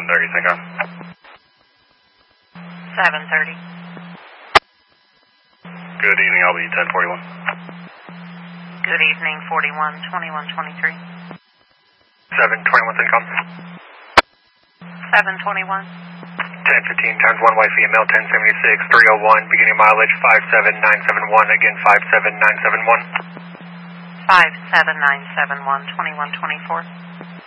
7:30, think on. 7:30. Good evening, I'll be 1041. Good evening, 41, 2123. 721, think on. 721. 1015 times 1 white female, 1076, 301, beginning mileage 57971, again 57971. 57971, 2124.